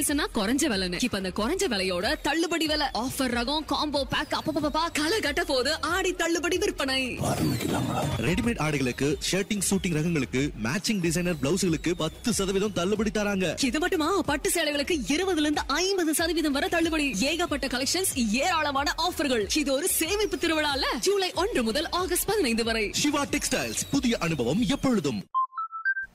டெக்ஸ்டைல்ஸ்னா குறைஞ்ச விலைன்னு. இப்ப அந்த குறைஞ்ச விலையோட தள்ளுபடி விலை, ஆஃபர் ரகம், காம்போ பேக், அப்பப்பா களை கட்ட போது ஆடி தள்ளுபடி விற்பனை ரெடிமேட் ஆடைகளுக்கு, ஷர்ட்டிங் சூட்டிங் ரகங்களுக்கு, மேட்சிங் டிசைனர் பிளவுஸ்களுக்கு 10% தள்ளுபடி தராங்க. இது மட்டுமா, பட்டு சேலைகளுக்கு 20% வரை தள்ளுபடி. ஏகப்பட்ட கலெக்ஷன்ஸ், ஏராளமான ஆஃபர்கள். இது ஒரு சேமிப்பு திருவிழால ஜூலை 1 முதல் ஆகஸ்ட் 15 வரை. சிவா டெக்ஸ்டைல்ஸ், புதிய அனுபவம் எப்பொழுதும்.